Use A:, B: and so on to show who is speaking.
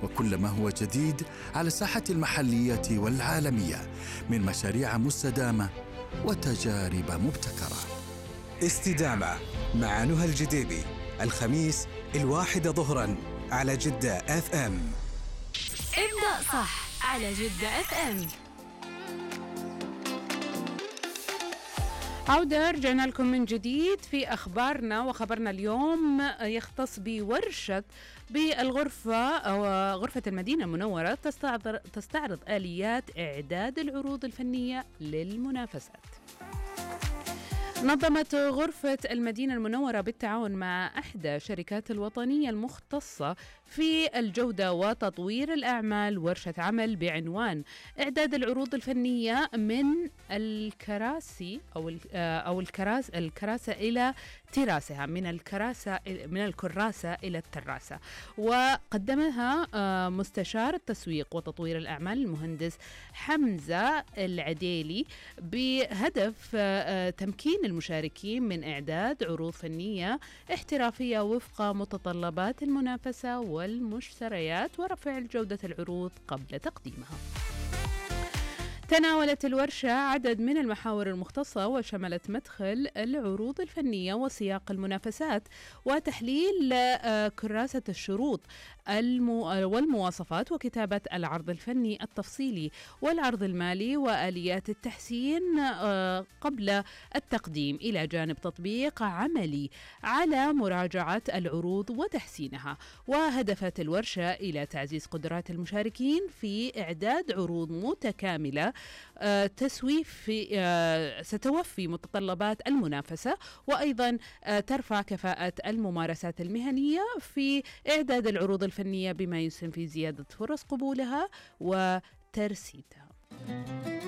A: وكل ما هو جديد على الساحة المحلية والعالمية من مشاريع مستدامة وتجارب مبتكرة.
B: استدامة مع نهى الجديبي، الخميس 1 ظهرا على جدة FM.
C: ابدأ صح على جدة FM.
D: عودة، رجعنا لكم من جديد في أخبارنا، وخبرنا اليوم يختص بورشة بالغرفة أو غرفة المدينة المنورة تستعرض آليات إعداد العروض الفنية للمنافسات. نظمت غرفة المدينة المنورة بالتعاون مع إحدى الشركات الوطنية المختصة في الجودة وتطوير الأعمال ورشة عمل بعنوان إعداد العروض الفنية من الكراسي أو الكراسة إلى تراسها، من الكراسة إلى التراسة. وقدمها مستشار التسويق وتطوير الأعمال المهندس حمزة العديلي بهدف تمكين المشاركين من إعداد عروض فنية احترافية وفق متطلبات المنافسة والمشتريات ورفع جودة العروض قبل تقديمها. تناولت الورشة عدد من المحاور المختصة وشملت مدخل العروض الفنية وسياق المنافسات وتحليل كراسة الشروط والمواصفات وكتابة العرض الفني التفصيلي والعرض المالي وآليات التحسين قبل التقديم، إلى جانب تطبيق عملي على مراجعة العروض وتحسينها. وهدفت الورشة إلى تعزيز قدرات المشاركين في إعداد عروض متكاملة ستوفي متطلبات المنافسة، وأيضا ترفع كفاءة الممارسات المهنية في إعداد العروض الفنية بما يسهم في زيادة فرص قبولها وترسيدها.